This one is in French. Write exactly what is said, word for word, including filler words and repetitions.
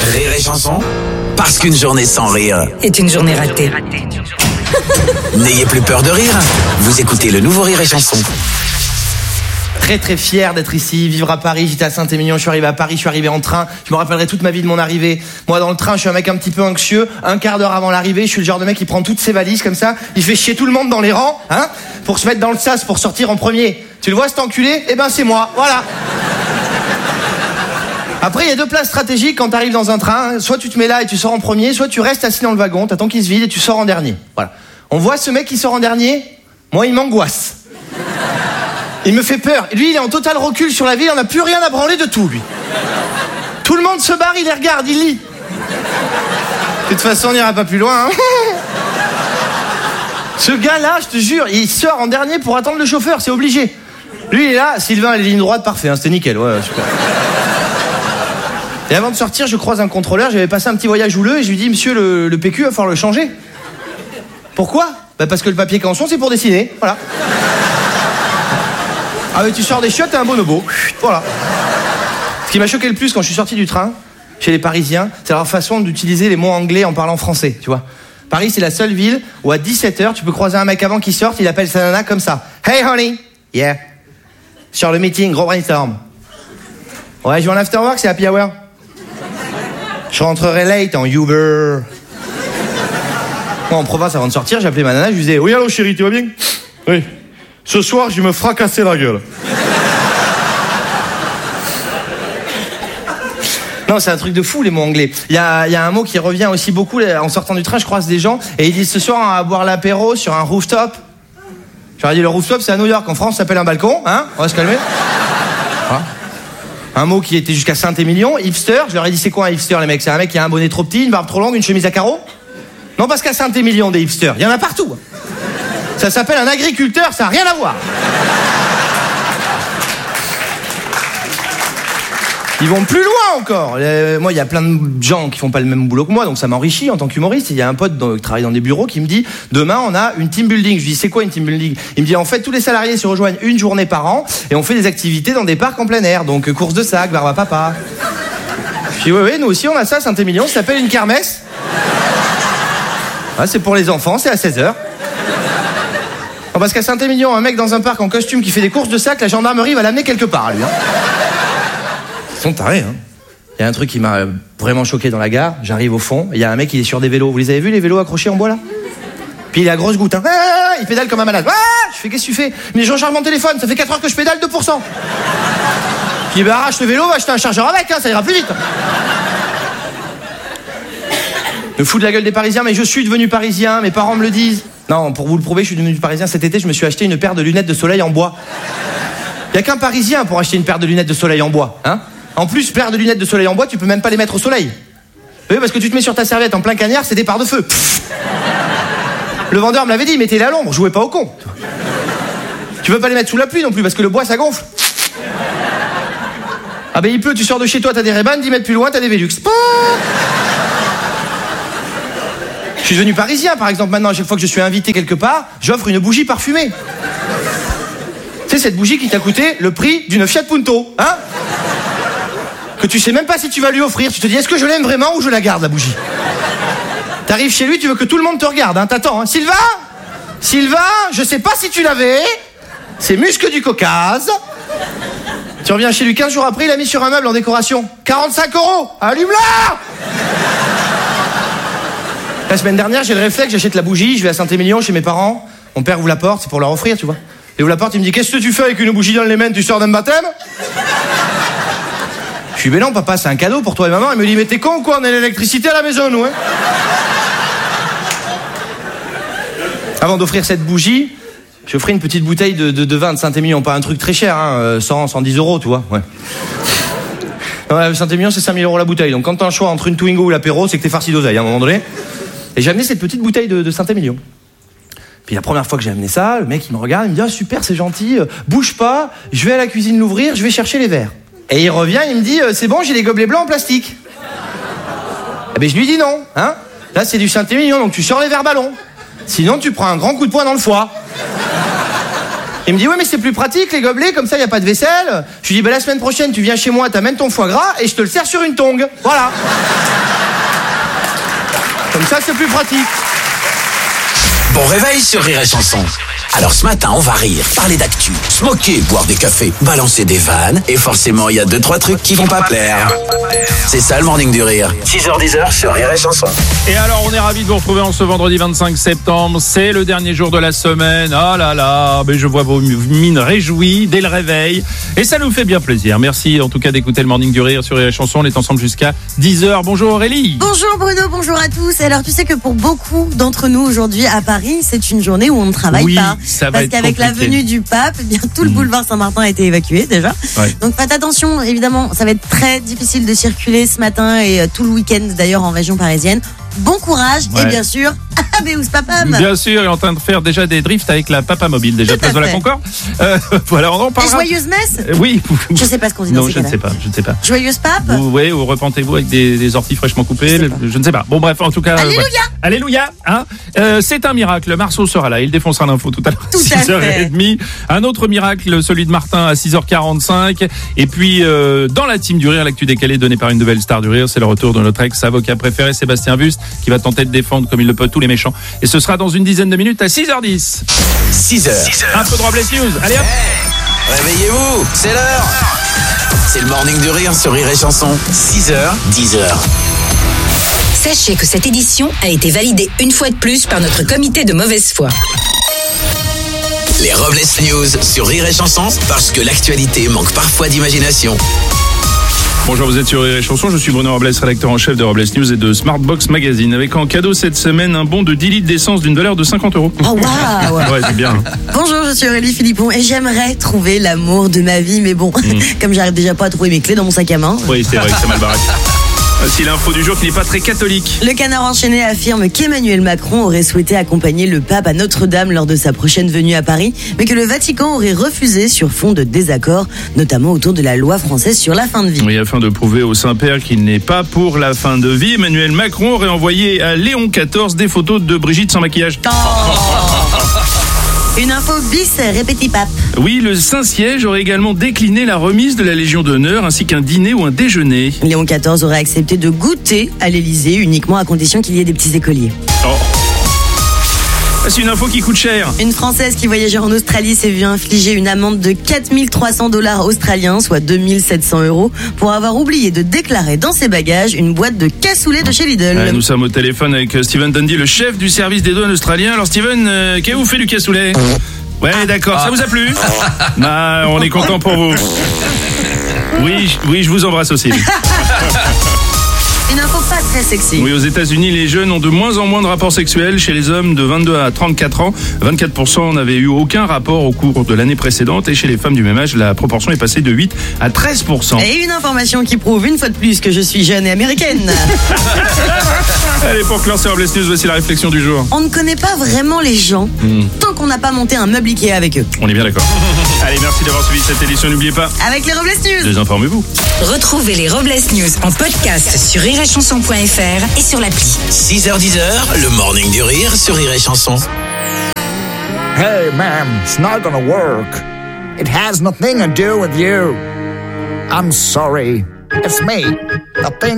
Rire et chanson, parce qu'une journée sans rire est une journée ratée. N'ayez plus peur de rire, vous écoutez le nouveau Rire et chanson. Très très fier d'être ici, vivre à Paris. J'étais à Saint-Émilion, je suis arrivé à Paris, je suis arrivé en train. Je me rappellerai toute ma vie de mon arrivée. Moi dans le train, je suis un mec un petit peu anxieux. Un quart d'heure avant l'arrivée, je suis le genre de mec qui prend toutes ses valises comme ça. Il fait chier tout le monde dans les rangs, hein, pour se mettre dans le sas pour sortir en premier. Tu le vois cet enculé ? Eh ben c'est moi, voilà. Après, il y a deux places stratégiques quand tu arrives dans un train. Soit tu te mets là et tu sors en premier, soit tu restes assis dans le wagon, t'attends qu'il se vide et tu sors en dernier. Voilà. On voit ce mec qui sort en dernier, moi il m'angoisse. Il me fait peur. Lui, il est en total recul sur la ville, on n'a plus rien à branler de tout, lui. Tout le monde se barre, il les regarde, il lit. De toute façon, on n'ira pas plus loin, hein. Ce gars-là, je te jure, il sort en dernier pour attendre le chauffeur, c'est obligé. Lui, il est là, Sylvain, les lignes droites, parfait, hein, c'était nickel, ouais, super. Et avant de sortir, je croise un contrôleur, j'avais passé un petit voyage houleux et je lui dis, monsieur, le, le P Q, il va falloir le changer. Pourquoi ? Bah parce que le papier canson, c'est pour dessiner, voilà. Ah mais tu sors des chiottes, t'es un bonobo. Voilà. Ce qui m'a choqué le plus quand je suis sorti du train, chez les Parisiens, c'est leur façon d'utiliser les mots anglais en parlant français, tu vois. Paris, c'est la seule ville où à dix-sept heures, tu peux croiser un mec avant qu'il sorte, il appelle sa nana comme ça. Hey honey, yeah. Sur le meeting, gros brainstorm. Ouais, je vais en after work, c'est happy hour. Je rentrerai late en Uber. Moi, en province, avant de sortir, j'appelais ma nana, je lui disais, oui, allô chérie, tu vas bien ? Oui. Ce soir, je vais me fracasser la gueule. Non, c'est un truc de fou, les mots anglais. Il y a, y a un mot qui revient aussi beaucoup. En sortant du train, je croise des gens et ils disent ce soir, on va boire l'apéro sur un rooftop. J'aurais dit, le rooftop, c'est à New York. En France, ça s'appelle un balcon. Hein, on va se calmer. Voilà. Un mot qui était jusqu'à Saint-Émilion, hipster. Je leur ai dit, c'est quoi un hipster, les mecs ? C'est un mec qui a un bonnet trop petit, une barbe trop longue, une chemise à carreaux ? Non, parce qu'à Saint-Émilion, des hipsters, il y en a partout. Ça s'appelle un agriculteur, ça n'a rien à voir. Ils vont plus loin encore. Euh, moi, il y a plein de gens qui font pas le même boulot que moi, donc ça m'enrichit en tant qu'humoriste. Il y a un pote dans, qui travaille dans des bureaux qui me dit, demain, on a une team building. Je lui dis, c'est quoi une team building ? Il me dit, en fait, tous les salariés se rejoignent une journée par an et on fait des activités dans des parcs en plein air. Donc, course de sac, barbe à papa. Je dis, oui, oui, nous aussi, on a ça à Saint-Émilion, ça s'appelle une kermesse. Ah, c'est pour les enfants, c'est à seize heures. Non, parce qu'à Saint-Émilion, un mec dans un parc en costume qui fait des courses de sac, la gendarmerie va l'amener quelque part, lui. Hein. Ils sont tarés, hein. Il y a un truc qui m'a vraiment choqué dans la gare. J'arrive au fond, il y a un mec qui est sur des vélos. Vous les avez vus, les vélos accrochés en bois, là ? Puis il a grosse goutte, hein. Ah, il pédale comme un malade. Ah, je fais, qu'est-ce que tu fais ? Mais je recharge mon téléphone, ça fait quatre heures que je pédale, deux pour cent. Puis bah, arrache le vélo, va acheter un chargeur avec, hein, ça ira plus vite. Me fous de la gueule des Parisiens, mais je suis devenu parisien, mes parents me le disent. Non, pour vous le prouver, je suis devenu parisien. Cet été, je me suis acheté une paire de lunettes de soleil en bois. Il y a qu'un parisien pour acheter une paire de lunettes de soleil en bois, hein. En plus, paire de lunettes de soleil en bois, tu peux même pas les mettre au soleil. Oui, parce que tu te mets sur ta serviette en plein cagnard, c'est des parts de feu. Le vendeur me l'avait dit, mettez-les à l'ombre, jouez pas au con. Tu peux pas les mettre sous la pluie non plus, parce que le bois, ça gonfle. Ah ben il pleut, tu sors de chez toi, t'as des Ray-Ban, dix mètres plus loin, t'as des Velux. Je suis devenu parisien, par exemple, maintenant, à chaque fois que je suis invité quelque part, j'offre une bougie parfumée. Tu sais, cette bougie qui t'a coûté le prix d'une Fiat Punto, hein ? Que tu sais même pas si tu vas lui offrir. Tu te dis, est-ce que je l'aime vraiment ou je la garde, la bougie ? T'arrives chez lui, tu veux que tout le monde te regarde, hein ? T'attends, hein ? Sylvain ? Sylvain, je sais pas si tu l'avais. C'est Musque du Caucase. Tu reviens chez lui quinze jours après, il a mis sur un meuble en décoration. quarante-cinq euros. Allume-la ! La semaine dernière, j'ai le réflexe, j'achète la bougie, je vais à Saint-Émilion chez mes parents. Mon père ouvre la porte, c'est pour leur offrir, tu vois. Il ouvre la porte, il me dit, qu'est-ce que tu fais avec une bougie dans les mains, tu sors d'un baptême ? Je suis, ben non, papa, c'est un cadeau pour toi et maman. Il me dit, mais t'es con ou quoi, on a l'électricité à la maison, nous, hein ? Avant d'offrir cette bougie, j'ai offert une petite bouteille de, de, de vin de Saint-Émilion, pas un truc très cher, hein, cent, cent dix euros, tu vois, ouais. Non, Saint-Émilion, c'est cinq mille euros la bouteille. Donc quand t'as un choix entre une Twingo ou l'apéro, c'est que t'es farci d'oseille, à un moment donné. Et j'ai amené cette petite bouteille de, de Saint-Émilion. Puis la première fois que j'ai amené ça, le mec il me regarde, il me dit, ah super, c'est gentil, euh, bouge pas, je vais à la cuisine l'ouvrir, je vais chercher les verres. Et il revient, il me dit, euh, c'est bon, j'ai les gobelets blancs en plastique. Eh ben je lui dis non, hein. Là c'est du Saint-Émilion, donc tu sors les verres ballons. Sinon tu prends un grand coup de poing dans le foie. Il me dit, oui mais c'est plus pratique les gobelets, comme ça il y a pas de vaisselle. Je lui dis, bah la semaine prochaine tu viens chez moi, t'amènes ton foie gras et je te le sers sur une tongue. Voilà. Comme ça, c'est plus pratique. Bon réveil sur Rire et Chanson. Alors ce matin, on va rire, parler d'actu, se moquer, boire des cafés, balancer des vannes, et forcément, il y a deux, trois trucs qui vont pas plaire. C'est ça le Morning du Rire. six heures dix sur Rire et Chanson. Et alors, on est ravis de vous retrouver en ce vendredi vingt-cinq septembre. C'est le dernier jour de la semaine. Ah là là, mais je vois vos mines réjouies dès le réveil. Et ça nous fait bien plaisir. Merci en tout cas d'écouter le Morning du Rire sur Rire et Chanson. On est ensemble jusqu'à dix heures. Bonjour Aurélie. Bonjour Bruno, bonjour à tous. Alors tu sais que pour beaucoup d'entre nous aujourd'hui à Paris, c'est une journée où on ne travaille oui, pas. Ça va parce être qu'avec compliqué. la venue du pape, eh bien, tout le boulevard Saint-Martin a été évacué déjà. Ouais. Donc faites attention, évidemment, ça va être très difficile de circuler ce matin et euh, tout le week-end d'ailleurs en région parisienne. Bon courage Ouais. et bien sûr, Béous Papam. Bien sûr, il est en train de faire déjà des drifts avec la Papa Mobile, déjà Tout place à de la fait. Concorde. Euh, voilà, on en Et parlera. joyeuse messe. Euh, Oui. Je sais pas ce qu'on dit dans Non, ces je ne cas-là. sais pas, je ne sais pas. Joyeuse pape. Vous, ouais, ou repentez-vous avec des, des orties fraîchement coupées, Je sais le- pas. je ne sais pas. Bon bref, en tout cas. euh, Alléluia. ouais. Alléluia. Hein euh, c'est un miracle. Marceau sera là, il défoncera l'info tout à l'heure. Tout à six heures trente. Un autre miracle, celui de Martin à six heures quarante-cinq. Et puis euh, dans la team du rire, l'actu décalée donnée par une nouvelle star du rire, c'est le retour de notre ex-avocat préféré Sébastien Buste, qui va tenter de défendre comme il le peut tous les méchants. Et ce sera dans une dizaine de minutes à six heures dix. six heures. Un peu de Robles News. Allez hop. Réveillez-vous, c'est l'heure. C'est le Morning du Rire sur Rire et Chanson. six heures, dix heures. Sachez que cette édition a été validée une fois de plus par notre comité de mauvaise foi. Les Robles News sur Rire et Chanson, parce que l'actualité manque parfois d'imagination. Bonjour, vous êtes sur Rire et Chanson, je suis Bruno Robles, rédacteur en chef de Robles News et de Smartbox Magazine, avec en cadeau cette semaine un bon de dix litres d'essence d'une valeur de cinquante euros. Oh waouh. Ouais, c'est bien. Bonjour, je suis Aurélie Philippon et j'aimerais trouver l'amour de ma vie, mais bon, comme j'arrive déjà pas à trouver mes clés dans mon sac à main. Oui, c'est vrai que c'est mal barré. Voici l'info du jour qui n'est pas très catholique. Le Canard enchaîné affirme qu'Emmanuel Macron aurait souhaité accompagner le pape à Notre-Dame lors de sa prochaine venue à Paris, mais que le Vatican aurait refusé sur fond de désaccord, notamment autour de la loi française sur la fin de vie. Oui, afin de prouver au Saint-Père qu'il n'est pas pour la fin de vie, Emmanuel Macron aurait envoyé à Léon quatorze des photos de Brigitte sans maquillage. Une info bis répétit pape. Oui, le Saint-Siège aurait également décliné la remise de la Légion d'honneur ainsi qu'un dîner ou un déjeuner. Léon quatorze aurait accepté de goûter à l'Élysée uniquement à condition qu'il y ait des petits écoliers. Oh. C'est une info qui coûte cher. Une Française qui voyageait en Australie s'est vue infliger une amende de quatre mille trois cents dollars australiens, soit deux mille sept cents euros, pour avoir oublié de déclarer dans ses bagages une boîte de cassoulet de chez Lidl. Ouais, nous sommes au téléphone avec euh, Steven Dundee, le chef du service des douanes australien. Alors Steven, euh, qu'avez-vous fait du cassoulet? Ouais, d'accord, ça vous a plu? Bah, on est content pour vous. Oui, je- oui, je vous embrasse aussi. Une info pas très sexy. Oui, aux États-Unis, les jeunes ont de moins en moins de rapports sexuels. Chez les hommes de vingt-deux à trente-quatre ans, vingt-quatre pour cent n'avaient eu aucun rapport au cours de l'année précédente. Et chez les femmes du même âge, la proportion est passée de huit à treize pour cent. Et une information qui prouve une fois de plus que je suis jeune et américaine. Allez, pour clore ces Robles News, voici la réflexion du jour. On ne connaît pas vraiment les gens tant qu'on n'a pas monté un meuble Ikea avec eux. On est bien d'accord. Allez, merci d'avoir suivi cette édition. N'oubliez pas, Avec les Robles News. désinformez-vous. Retrouvez les Robles News en podcast sur rire et chanson point f r et sur l'appli. six heures, dix heures, le Morning du Rire sur Rire et Chanson. Hey, ma'am, it's not gonna work. It has nothing to do with you. I'm sorry. It's me. The thing